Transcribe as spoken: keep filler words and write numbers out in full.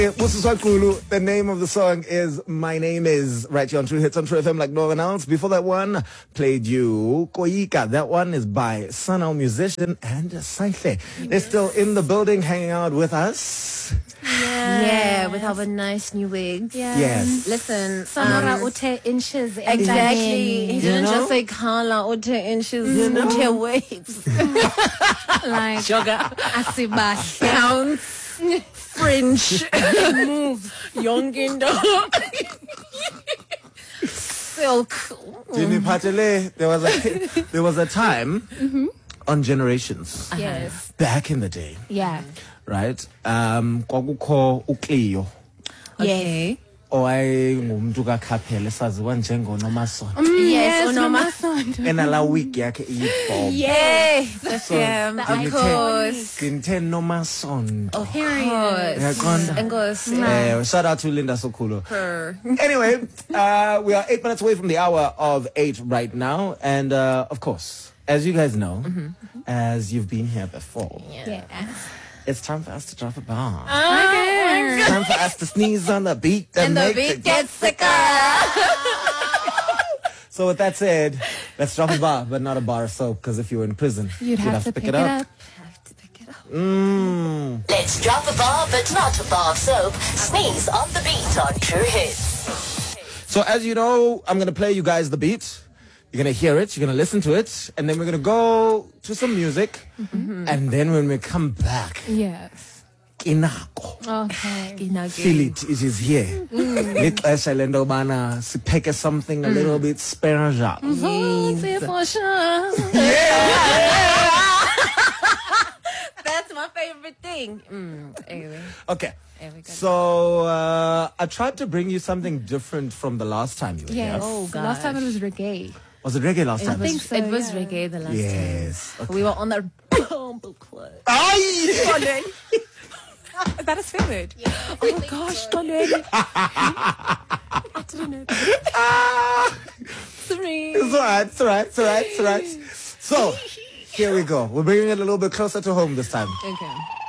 The name of the song is My Name Is, right here on True Hits on True F M like no one else. Before that one, played you Koyika. That one is by Sanal Musician and Saithe. They're still in the building hanging out with us. Yeah, yeah, with our nice new wigs. Yeah. Yes. Listen, Samara um, ute inches. exactly. He didn't know? just say Carla ute inches, you know? Ute waves. Like Sugar. Asibash. Pounds. Fringe. Move. Young Gindo. Silk. Jimmy Patele, there was a there was a time mm-hmm. on Generations. Yes. Back in the day. Yeah. Right? Um kwakukho uCleo. Okay. Owayengumntu kaKhaphela esaziwa njengoNomasonto. Yes, Unomasonto. Enala week yakhe iyiBob. Yes, So, him, of course. Kinthe Nomasonto. Of course. And goes, yeah. Shout out to Linda Sokulo. Her. Anyway, uh, we are eight minutes away from the hour of eight right now. And, uh, of course, as you guys know, mm-hmm. as you've been here before, Yeah. it's time for us to drop a bomb. Okay. It's time for us to sneeze on the beat and, And the make beat the gets sicker. So with that said, let's drop a bar, but not a bar of soap, because if you were in prison, You'd, have, to pick, it up. Have to pick it up. Mm. Let's drop a bar, but not a bar of soap. Sneeze on the beat on True Hits. So as you know, I'm going to play you guys the beat. You're going to hear it, you're going to listen to it, and then we're going to go to some music. Mm-hmm. And then when we come back, Yes. Kinako. Okay. Feel it, it is here. Lixesha lento bana sipeke something a little bit special. Yes. For sure. That's my favorite thing. Mm, anyway. Okay. There we go. So uh, I tried to bring you something different from the last time you were Yes. here. Oh, Last time it gosh. was reggae. Was it reggae last It time? was, think so, it was yeah. reggae the last Yes. time. Okay. We were on the Bumble Club. Aye! Is that his favorite? Yeah. Oh gosh, Colin. I didn't know that. Three. It's alright, it's alright, it's alright, it's alright. So, here we go. We're bringing it a little bit closer to home this time. Okay.